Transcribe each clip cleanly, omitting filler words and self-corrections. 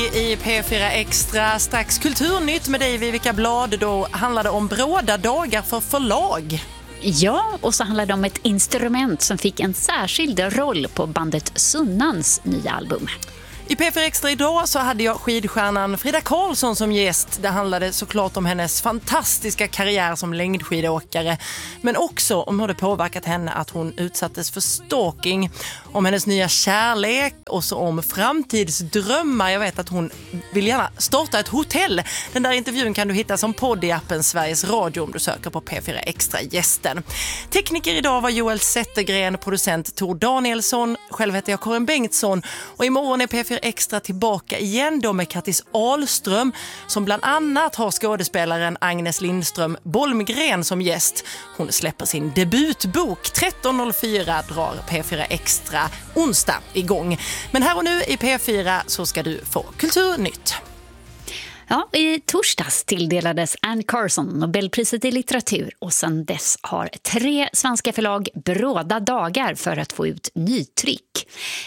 I P4 Extra, strax Kulturnytt med dig Vivica Blad. Då handlar det om bråda dagar för förlag. Ja, och så handlar det om ett instrument som fick en särskild roll på bandet Sunnans nya album. I P4 Extra idag så hade jag skidstjärnan Frida Karlsson som gäst. Det handlade såklart om hennes fantastiska karriär som längdskidåkare. Men också om hur det påverkat henne att hon utsattes för stalking. Om hennes nya kärlek och så om framtidsdrömmar. Jag vet att hon vill gärna starta ett hotell. Den där intervjun kan du hitta som podd i appen Sveriges Radio om du söker på P4 Extra gästen. Tekniker idag var Joel Zettergren, producent Tor Danielsson. Själv heter jag Karin Bengtsson och imorgon är P4 Extra tillbaka igen då med Kattis Ahlström som bland annat har skådespelaren Agnes Lindström Bolmgren som gäst. Hon släpper sin debutbok. 13.04 drar P4 Extra onsdag igång. Men här och nu i P4 så ska du få Kulturnytt. Ja, i torsdags tilldelades Anne Carson Nobelpriset i litteratur och sedan dess har 3 svenska förlag bråda dagar för att få ut nytryck.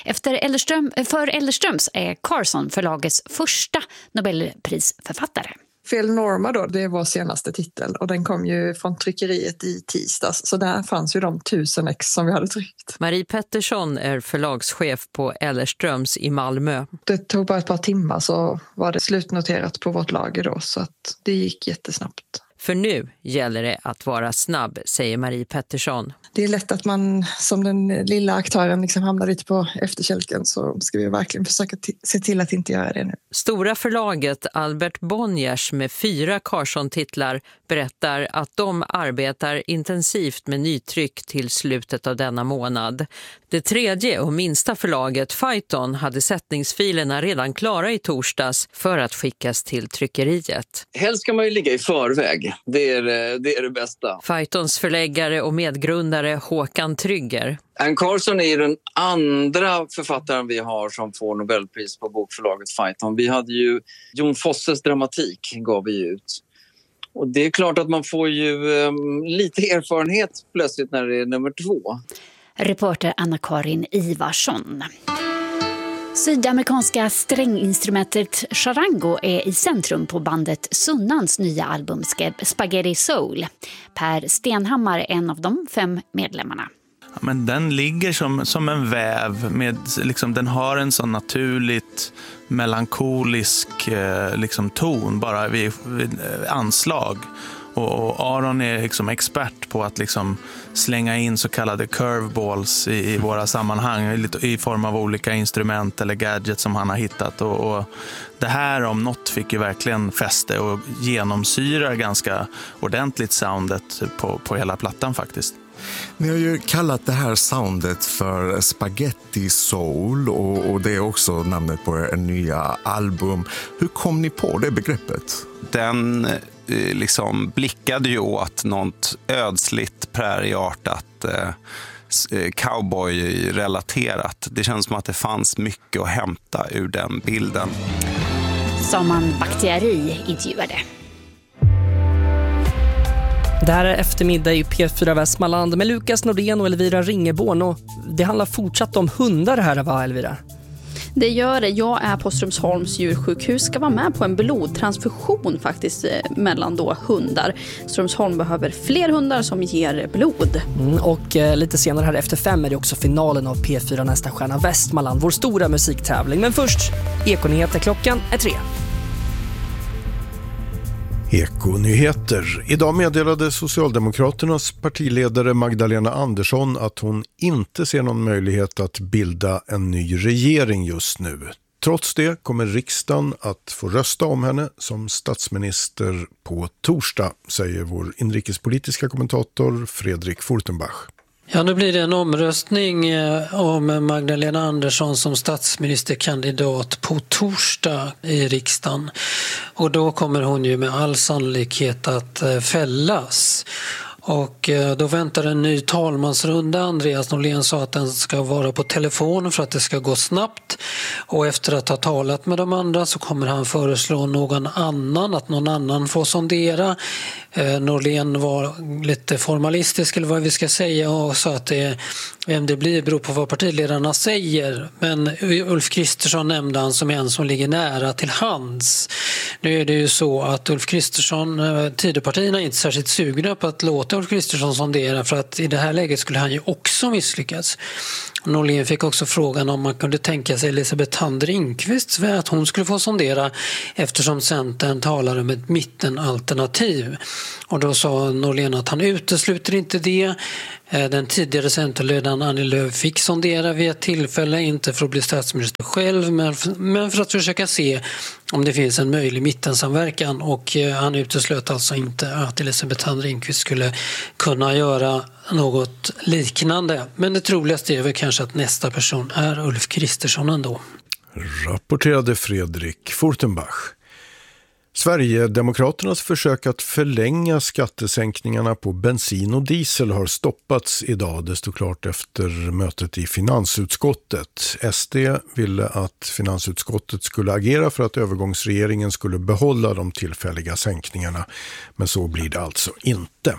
För Ellerströms är Carson förlagets första Nobelprisförfattare. Fel Norma då, det är vår senaste titel och den kom ju från tryckeriet i tisdags så där fanns ju de 1000 ex som vi hade tryckt. Marie Pettersson är förlagschef på Ellerströms i Malmö. Det tog bara ett par timmar så var det slutnoterat på vårt lager då så att det gick jättesnabbt. För nu gäller det att vara snabb, säger Marie Pettersson. Det är lätt att man som den lilla aktören liksom hamnar lite på efterkälken så ska vi verkligen försöka se till att inte göra det nu. Stora förlaget Albert Bonniers med 4 Carson-titlar berättar att de arbetar intensivt med nytryck till slutet av denna månad. Det tredje och minsta förlaget Phaeton hade sättningsfilerna redan klara i torsdags för att skickas till tryckeriet. Helst ska man ju ligga i förväg. Det är det bästa. Phaetons förläggare och medgrundare Håkan Trygger. Anne Carson är den andra författaren vi har som får Nobelpris på bokförlaget Phaeton. Vi hade ju Jon Fosses dramatik gav vi ut. Och det är klart att man får ju lite erfarenhet plötsligt när det är nummer 2. Reporter Anna-Karin Ivarsson. Sydamerikanska stränginstrumentet charango är i centrum på bandet Sunnans nya album Spaghetti Soul. Per Stenhammar är en av de 5 medlemmarna. Ja, men den ligger som en väv med liksom, den har en sån naturligt melankolisk liksom ton bara vid anslag. Och Aron är liksom expert på att liksom slänga in så kallade curveballs i våra sammanhang i form av olika instrument eller gadgets som han har hittat. Och det här om något fick ju verkligen fäste och genomsyrar ganska ordentligt soundet på hela plattan faktiskt. Ni har ju kallat det här soundet för Spaghetti Soul och det är också namnet på en nya album. Hur kom ni på det begreppet? Den liksom blickade ju åt något ödsligt prärieartat cowboy-relaterat. Det känns som att det fanns mycket att hämta ur den bilden. Saman Bakhtiari intervjuade. Det här är eftermiddag i P4 Västmanland med Lukas Nordén och Elvira Ringeborn. Och det handlar fortsatt om hundar här, va Elvira? Det gör det. Jag är på Strömsholms djursjukhus. Ska vara med på en blodtransfusion faktiskt mellan då hundar. Strömsholm behöver fler hundar som ger blod. Och lite senare här efter 5 är det också finalen av P4 Nästa stjärna Västmanland. Vår stora musiktävling. Men först, Ekonyheter, klockan är 3. Ekonyheter. Idag meddelade Socialdemokraternas partiledare Magdalena Andersson att hon inte ser någon möjlighet att bilda en ny regering just nu. Trots det kommer riksdagen att få rösta om henne som statsminister på torsdag, säger vår inrikespolitiska kommentator Fredrik Fortenbach. Ja, nu blir det en omröstning om Magdalena Andersson som statsministerkandidat på torsdag i riksdagen. Och då kommer hon ju med all sannolikhet att fällas. Och då väntar en ny talmansrunda. Andreas Norlén sa att den ska vara på telefon för att det ska gå snabbt. Och efter att ha talat med de andra så kommer han föreslå att någon annan får sondera. Norlén var lite formalistisk eller vad vi ska säga och sa att vem det blir beror på vad partiledarna säger. Men Ulf Kristersson nämnde han som en som ligger nära till hands. Nu är det ju så att Ulf Kristersson, Tidöpartierna är inte särskilt sugna på att låta Ulf Kristersson sondera, för att i det här läget skulle han ju också misslyckas. Norlén fick också frågan om man kunde tänka sig Elisabeth Thand Ringqvist att hon skulle få sondera eftersom Centern talar om ett mittenalternativ. Och då sa Norlén att han utesluter inte det. Den tidigare Centerledaren Annie Lööf fick sondera vid ett tillfälle, inte för att bli statsminister själv men för att försöka se om det finns en möjlig mittensamverkan, och han uteslöt alltså inte att Elisabeth Thand Ringqvist skulle kunna göra något liknande. Men det troligaste är väl kanske att nästa person är Ulf Kristersson ändå. Rapporterade Fredrik Furtenbach. Sverigedemokraternas försök att förlänga skattesänkningarna på bensin och diesel har stoppats idag. Det stod klart efter mötet i finansutskottet. SD ville att finansutskottet skulle agera för att övergångsregeringen skulle behålla de tillfälliga sänkningarna. Men så blir det alltså inte.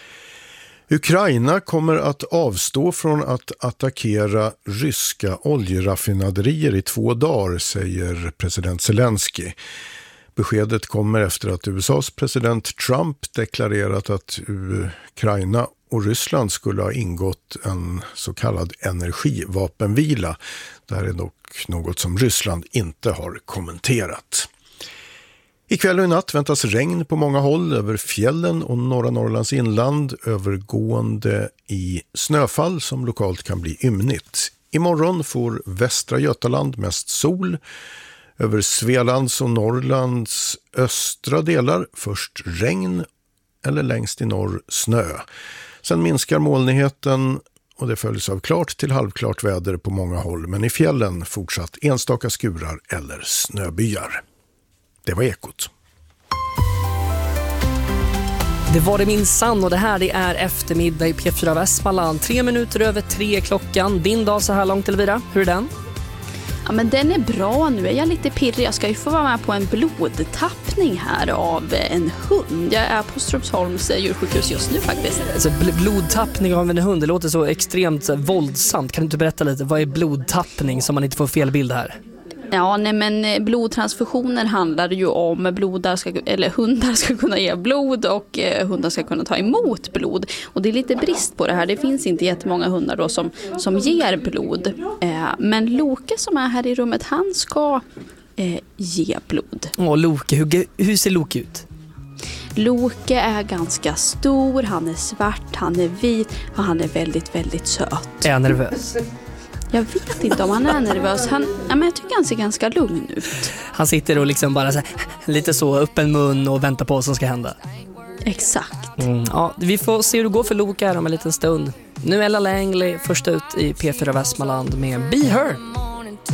Ukraina kommer att avstå från att attackera ryska oljeraffinaderier i 2 dagar, säger president Zelensky. Beskedet kommer efter att USAs president Trump deklarerat att Ukraina och Ryssland skulle ha ingått en så kallad energivapenvila. Det här är dock något som Ryssland inte har kommenterat. Ikväll och i natt väntas regn på många håll över fjällen och norra Norrlands inland, övergående i snöfall som lokalt kan bli ymnigt. Imorgon får västra Götaland mest sol. Över Svealands och Norrlands östra delar först regn eller längst i norr snö. Sen minskar molnigheten och det följs av klart till halvklart väder på många håll, men i fjällen fortsatt enstaka skurar eller snöbyar. Det var Ekot. Det var det minsann, och det här det är eftermiddag i P4 Västmanland. 3 minuter över 3 klockan. Din dag så här långt, Elvira. Hur är den? Ja, men den är bra. Nu är jag lite pirrig. Jag ska ju få vara med på en blodtappning här av en hund. Jag är på Strömsholms djursjukhus just nu faktiskt. Alltså, blodtappning av en hund, det låter så extremt våldsamt. Kan du inte berätta lite, vad är blodtappning så man inte får fel bild här? Ja, nej, men blodtransfusioner handlar ju om hundar ska kunna ge blod och hundar ska kunna ta emot blod. Och det är lite brist på det här. Det finns inte jättemånga hundar då som ger blod. Men Loke som är här i rummet, han ska ge blod. Loke, hur ser Loke ut? Loke är ganska stor, han är svart, han är vit och han är väldigt, väldigt söt. Är han nervös? Jag vet inte om han är nervös. Men jag tycker han ser ganska lugn ut. Han sitter och liksom bara så här, lite så öppen mun och väntar på vad som ska hända. Exakt. Ja, vi får se hur det går för Loke här om en liten stund. Nu är Ella Langley först ut i P4 Västmanland med Be Her.